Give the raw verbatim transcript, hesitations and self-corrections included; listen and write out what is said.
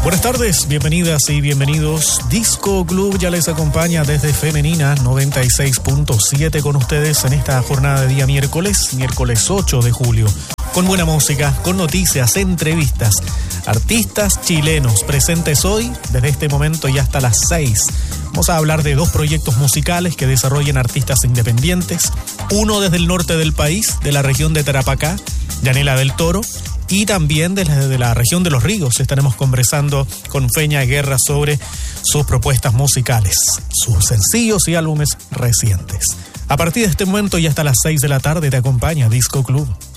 Buenas tardes, bienvenidas y bienvenidos. Disco Club ya les acompaña desde Femenina noventa y seis punto siete con ustedes en esta jornada de día miércoles, miércoles ocho de julio. Con buena música, con noticias, entrevistas, artistas chilenos presentes hoy, desde este momento y hasta las seis. Vamos a hablar de dos proyectos musicales que desarrollan artistas independientes. Uno desde el norte del país, de la región de Tarapacá, Yanela del Toro. Y también desde de la región de Los Ríos estaremos conversando con Feña Guerra sobre sus propuestas musicales, sus sencillos y álbumes recientes. A partir de este momento y hasta las seis de la tarde te acompaña Disco Club.